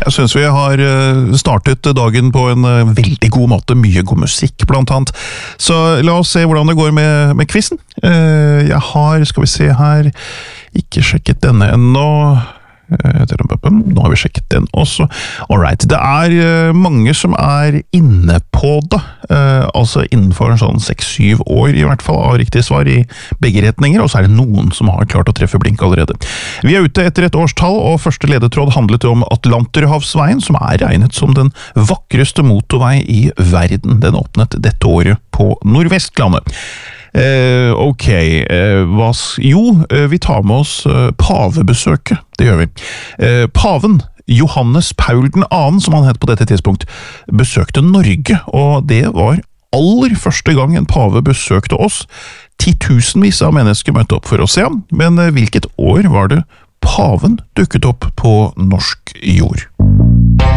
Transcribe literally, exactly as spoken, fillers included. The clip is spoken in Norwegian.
Jeg synes vi har startet dagen på en veldig god måte, mye god musikk blant annet. Så la oss se hvordan det går med, med quizen. Jeg har, skal vi se her, ikke sjekket denne ennå. Nå har vi sjekket den også. Alright, det er mange som er inne på det, altså innenfor en sånn seks syv år i hvert fall av riktig svar i begge retninger, og så er det noen som har klart å treffe blink allerede. Vi er ute etter et årstall, og første ledetråd handlet om Atlanterhavsveien, som er regnet som den vakreste motorvei i verden. Den åpnet dette året på Nordvestlandet. Eh, ok, eh, hva, jo, eh, vi tar med oss eh, pavebesøket, det gjør vi. Eh, paven, Johannes Paul den annen, som han het på dette tidspunkt, besøkte Norge, og det var aller første gang en pave besøkte oss. Titusenvis av mennesker møtte opp for å se ham, men eh, hvilket år var det paven dukket opp på norsk jord?